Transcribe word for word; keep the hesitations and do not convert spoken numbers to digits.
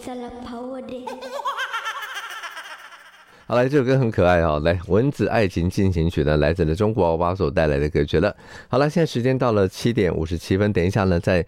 好来，这首歌很可爱哦。来，蚊子爱情进行曲呢，来自了中国娃娃所带来的歌曲了。好了，现在时间到了七点五十七分，等一下呢，在